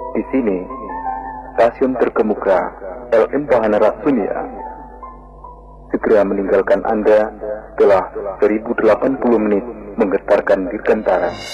Di sini, stasiun terkemuka LM Bahana Rasunia segera meninggalkan Anda setelah 1080 menit menggetarkan dirgantara.